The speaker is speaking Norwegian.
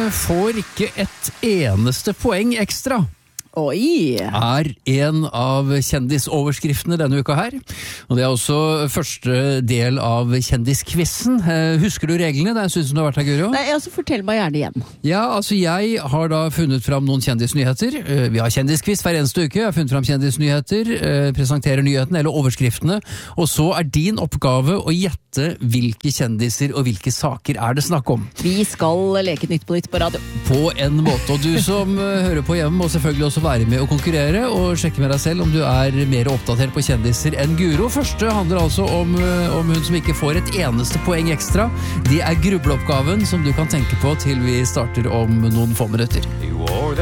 får ikke et eneste poeng ekstra. Oi! Er en av kjendisoverskriftene denne uka her. Og det er også første del av kjendiskvissen. Husker du reglene? Det er en stund som du har vært her, Guro. Nei, altså fortell meg gjerne igjen. Ja, altså jeg har da funnet fram noen kjendisnyheter. Vi har kjendiskviss hver eneste uke. Jeg har funnet fram kjendisnyheter, presenterer nyhetene eller overskriftene. Og så er din oppgave å gjette hvilke kjendiser og hvilke saker er det snakk om. Vi skal leke Nytt på Nytt på radio. På en måte. Og du som hører på hjemme må selvfølgelig også være med å konkurrere og sjekke med deg selv om du er mer oppdatert på kjendiser enn Guro. Første handler altså om hun som ikke får et eneste poeng ekstra. Det er grubleoppgaven som du kan tenke på til vi starter om noen få minutter.